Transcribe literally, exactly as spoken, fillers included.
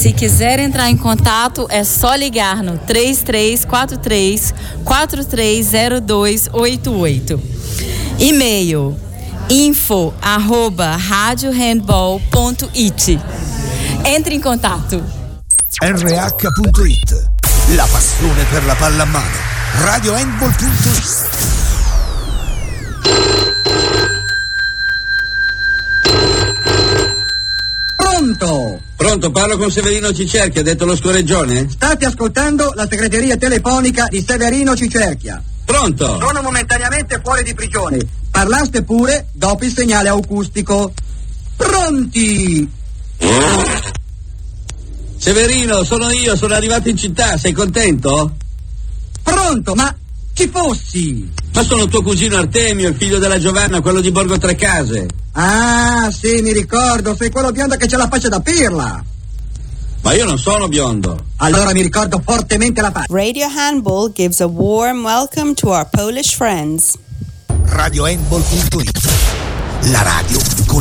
Se quiser entrar em contato, é só ligar no três três quatro três quatro três zero dois oito oito. E-mail info arroba radiohandball ponto it. Entre in contatto. R H punto it. La passione per la pallamano. radiohandball punto it. Pronto? Pronto, parlo con Severino Cicerchia, ha detto lo scorreggione? State ascoltando la segreteria telefonica di Severino Cicerchia. Pronto? Sono momentaneamente fuori di prigione. Parlaste pure dopo il segnale acustico. Pronti? Severino, sono io, sono arrivato in città, sei contento? Pronto, ma chi fossi? Ma sono tuo cugino Artemio, il figlio della Giovanna, quello di Borgo Trecase. Ah, sì, mi ricordo, sei quello biondo che c'ha la faccia da pirla. Ma io non sono biondo. Allora mi ricordo fortemente la faccia. Radio Handball gives a warm welcome to our Polish friends. radiohandball punto it. La radio con